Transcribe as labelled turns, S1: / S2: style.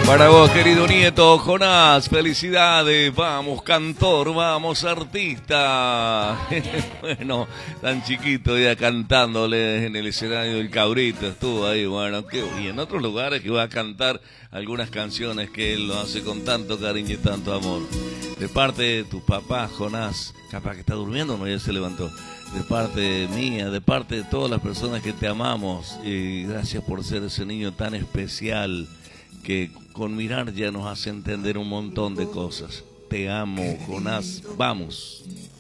S1: Para vos, querido nieto Jonás, felicidades, vamos cantor, vamos artista. Bueno, tan chiquito ya cantándole en el escenario del Cabrito, estuvo ahí, bueno, y en otros lugares que va a cantar algunas canciones que él lo hace con tanto cariño y tanto amor. De parte de tu papá, Jonás, capaz que está durmiendo, no, ya se levantó. De parte mía, de parte de todas las personas que te amamos, y gracias por ser ese niño tan especial que con mirar ya nos hace entender un montón de cosas. Te amo, Jonás. Vamos.